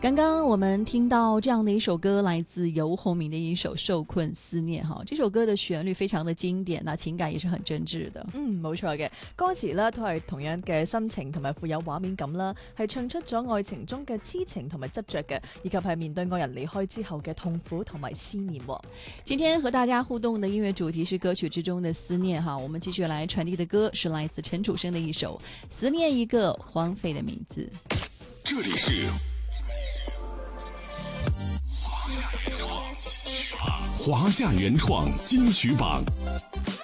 刚刚我們聽到這樣的一首歌，來自游鴻明的一首《受困思念》哈。這首歌的旋律非常的經典，那情感也是很真摯的。 冇錯嘅，歌詞呢都係同樣嘅心情同埋富有畫面感啦，係唱出咗愛情中嘅痴情同埋執着嘅，以及係面對愛人離開之後嘅痛苦同埋思念。 今天和大家互動的音樂主題是歌曲之中的思念哈。我們繼續來傳遞的歌是來自陳楚生的一首《思念一個荒廢的名字》。 這裡是華夏原創金曲榜。